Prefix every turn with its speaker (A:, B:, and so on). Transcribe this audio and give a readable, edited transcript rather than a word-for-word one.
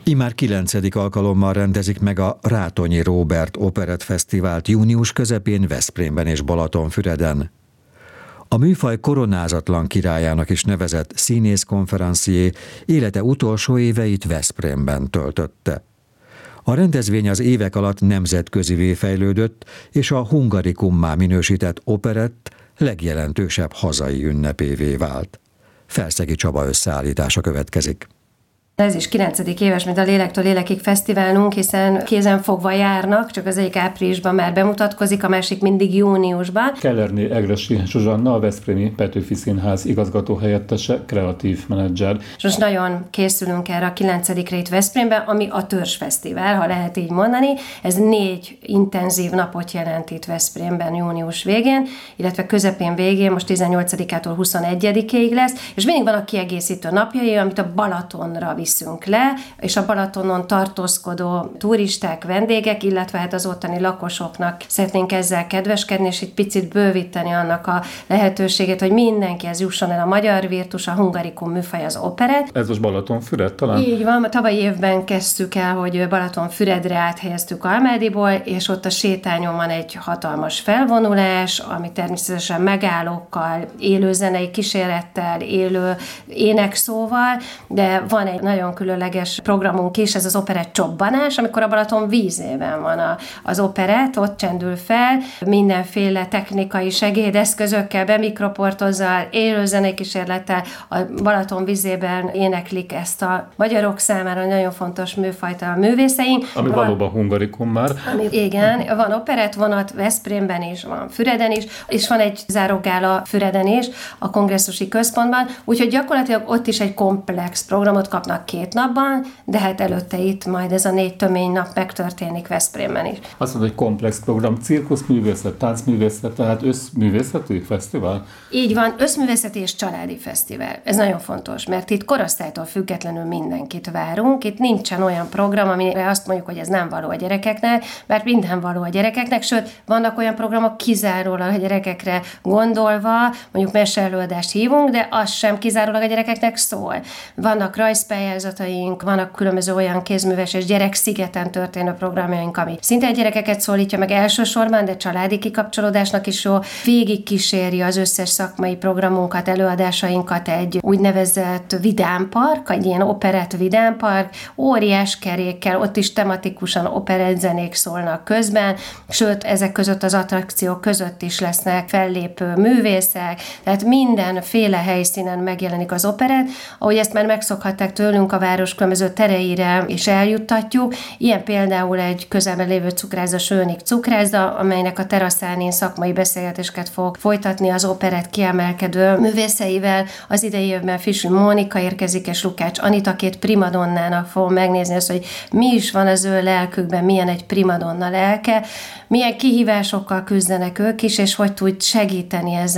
A: Immár 9. alkalommal rendezik meg a Rátonyi Róbert Operett Fesztivált június közepén Veszprémben és Balatonfüreden. A műfaj koronázatlan királyának is nevezett színészkonferencié élete utolsó éveit Veszprémben töltötte. A rendezvény az évek alatt nemzetközivé fejlődött, és a Hungarikummá minősített operett legjelentősebb hazai ünnepévé vált. Felszegi Csaba összeállítása következik.
B: Ez is 9. éves, mint a Lélektől Lélekig fesztiválunk, hiszen kézenfogva járnak, csak az egyik áprilisban már bemutatkozik, a másik mindig júniusban.
C: Kellerné Egressy Zsuzsanna, a Veszprémi Petőfi Színház igazgatóhelyettese, kreatív menedzser.
B: És most nagyon készülünk erre a 9. itt Veszprémben, ami a Törzsfesztivál, ha lehet így mondani. Ez 4 intenzív napot jelent itt Veszprémben június végén, illetve közepén végén, most 18-ától 21-ig lesz, és mindig van a kiegészítő napjai, amit a Balatonra viszünk le, és a Balatonon tartózkodó turisták, vendégek, illetve hát az ottani lakosoknak szeretnénk ezzel kedveskedni, és egy picit bővíteni annak a lehetőséget, hogy mindenkihez jusson el a magyar virtus, a Hungarikum műfaj, az operett.
C: Ez most Balatonfüred talán?
B: Így van, a tavalyi évben kezdtük el, hogy Balatonfüredre áthelyeztük Almádiból, és ott a sétányon van egy hatalmas felvonulás, ami természetesen megállókkal, élő zenei kísérettel, élő énekszóval, de van egy nagyon különleges programunk is, ez az operett csobbanás, amikor a Balaton vízében van az operett, ott csendül fel, mindenféle technikai segédeszközökkel, bemikroportozzal, élő zenei kísérlettel a Balaton vízében éneklik ezt a magyarok számára nagyon fontos műfajta a művészeink.
C: Ami valóban Hungarikum már.
B: Igen, van operett vonat Veszprémben is, van Füreden is, és van egy zárógála Füreden is, a kongresszusi központban, úgyhogy gyakorlatilag ott is egy komplex programot kapnak 2 napban, de hát előtte itt majd ez a 4 tömény nap megtörténik Veszprémben is.
C: Azt mondod, hogy komplex program, cirkuszművészet, táncművészet, tehát összművészeti fesztivál?
B: Így van, összművészeti és családi fesztivál. Ez nagyon fontos, mert itt korosztálytól függetlenül mindenkit várunk. Itt nincsen olyan program, amire azt mondjuk, hogy ez nem való a gyerekeknek, mert minden való a gyerekeknek, sőt, vannak olyan programok kizárólag a gyerekekre gondolva, mondjuk meseelőadást hívunk, de az sem kizárólag a gyerekeknek szól. Vannak rajzpályázataink, vannak különböző olyan kézműves és gyerekszigeten történő programjaink, ami szintén gyerekeket szólítja meg elsősorban, de családi kikapcsolódásnak is jó. Végig kíséri az összes szakmai programunkat, előadásainkat egy úgynevezett vidámpark, egy ilyen operett vidámpark, óriás kerékkel, ott is tematikusan operettzenék szólnak közben, sőt, ezek között az attrakciók között is lesznek fellépő művészek, tehát mindenféle helyszínen megjelenik az operett, ahogy ezt már megszokhatták tőlünk, a város különböző tereire is eljuttatjuk. Ilyen például egy közelben lévő cukrászda, Sőnik cukrászda, amelynek a teraszán én szakmai beszélgetéseket fog folytatni az operett kiemelkedő művészeivel. Az idei évben Fisű Mónika érkezik, és Lukács Anita, 2 primadonnának fogom megnézni azt, hogy mi is van az ő lelkükben, milyen egy primadonna lelke, milyen kihívásokkal küzdenek ők is, és hogy tud segíteni ezzel